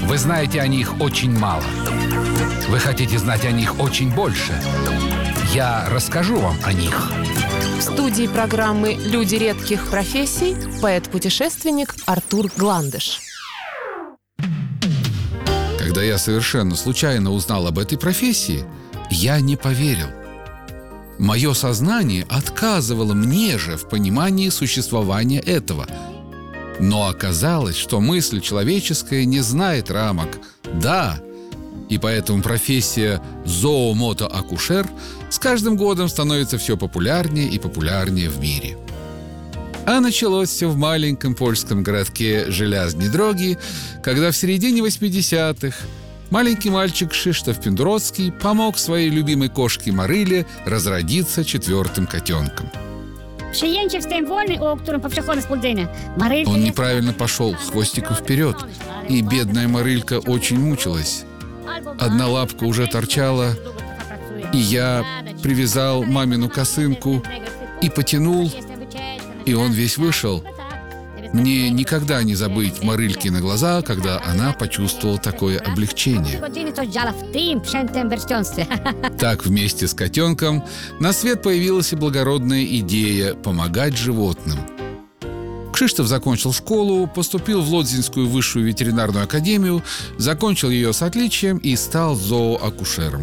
Вы знаете о них очень мало. Вы хотите знать о них очень больше. Я расскажу вам о них. В студии программы «Люди редких профессий» поэт-путешественник Артур Гландыш. Когда я совершенно случайно узнал об этой профессии, я не поверил. Мое сознание отказывало мне же в понимании существования этого. Но оказалось, что мысль человеческая не знает рамок. Да, и поэтому профессия зоомотоакушер с каждым годом становится все популярнее и популярнее в мире. А началось все в маленьком польском городке Железні Дроги, когда в середине 80-х маленький мальчик Krzysztof Penderecki помог своей любимой кошке Марыле разродиться четвертым котенком. Он неправильно пошел, хвостиком вперед, и бедная Марылька очень мучилась. Одна лапка уже торчала, и я привязал мамину косынку и потянул, и он весь вышел. Мне никогда не забыть Марылькины глаза, когда она почувствовала такое облегчение. Так вместе с котенком на свет появилась и благородная идея помогать животным. Krzysztof закончил школу, поступил в Лодзинскую высшую ветеринарную академию, закончил ее с отличием и стал зооакушером.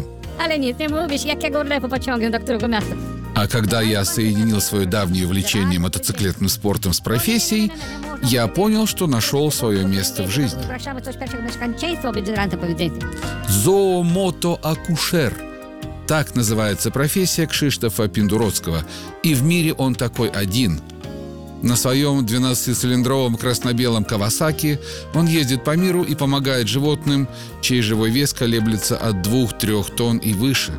А когда я соединил свое давнее увлечение мотоциклетным спортом с профессией, я понял, что нашел свое место в жизни. Зоомотоакушер. Так называется профессия Krzysztofa Pendereckiego. И в мире он такой один. На своем 12-цилиндровом красно-белом Кавасаки он ездит по миру и помогает животным, чей живой вес колеблется от 2-3 тонн и выше.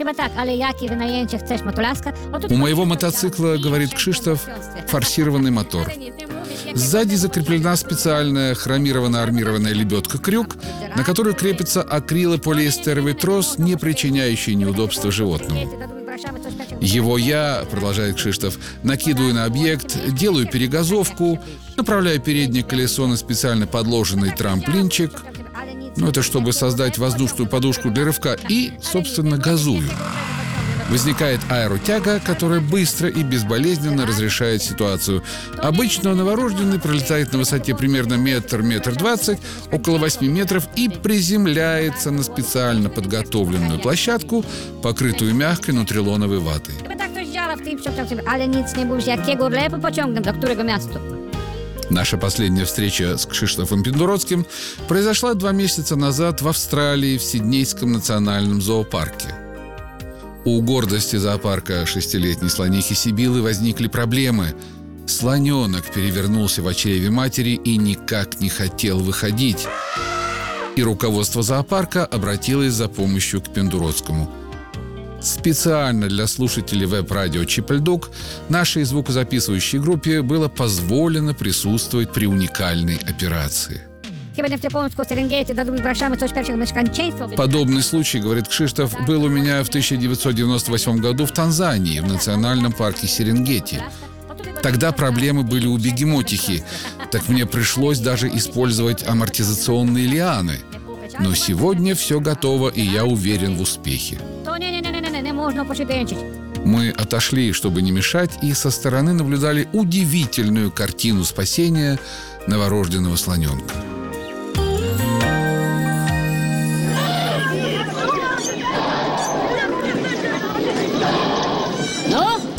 У моего мотоцикла, говорит Krzysztof, форсированный мотор. Сзади закреплена специальная хромированно-армированная лебедка-крюк, на которую крепится акрилополиэстеровый трос, не причиняющий неудобства животному. Его я, продолжает Krzysztof, накидываю на объект, делаю перегазовку, направляю переднее колесо на специально подложенный трамплинчик. Это чтобы создать воздушную подушку для рывка, и, собственно, газую. Возникает аэротяга, которая быстро и безболезненно разрешает ситуацию. Обычно новорожденный пролетает на высоте примерно метр 20, около 8 метров, и приземляется на специально подготовленную площадку, покрытую мягкой нутрилоновой ватой. Наша последняя встреча с Krzysztofem Pendereckim произошла 2 месяца назад в Австралии, в Сиднейском национальном зоопарке. У гордости зоопарка 6-летней слонихи Сибилы возникли проблемы. Слоненок перевернулся в чреве матери и никак не хотел выходить. И руководство зоопарка обратилось за помощью к Pendereckiemu. Специально для слушателей веб-радио Чипельдук нашей звукозаписывающей группе было позволено присутствовать при уникальной операции. Подобный случай, говорит Krzysztof, был у меня в 1998 году в Танзании, в национальном парке Серенгети. Тогда проблемы были у бегемотихи, так мне пришлось даже использовать амортизационные лианы. Но сегодня все готово, и я уверен в успехе. Мы отошли, чтобы не мешать, и со стороны наблюдали удивительную картину спасения новорожденного слоненка. Ну,